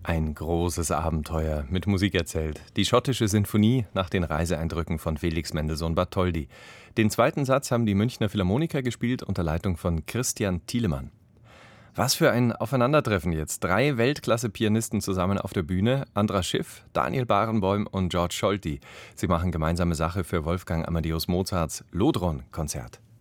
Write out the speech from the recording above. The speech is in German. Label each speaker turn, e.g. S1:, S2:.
S1: Ein großes Abenteuer mit Musik erzählt. Die schottische Sinfonie nach den Reiseeindrücken von Felix Mendelssohn Bartholdy. Den zweiten Satz haben die Münchner Philharmoniker gespielt unter Leitung von Christian Thielemann. Was für ein Aufeinandertreffen jetzt. 3 Weltklasse-Pianisten zusammen auf der Bühne. Andras Schiff, Daniel Barenboim und George Scholti. Sie machen gemeinsame Sache für Wolfgang Amadeus Mozarts Lodron-Konzert.